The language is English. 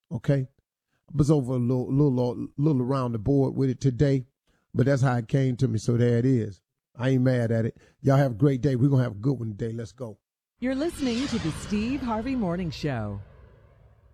Okay, I was over a little around the board with it today, but that's how it came to me. So there it is. I ain't mad at it. Y'all have a great day. We're gonna have a good one today. Let's go. You're listening to the Steve Harvey Morning Show.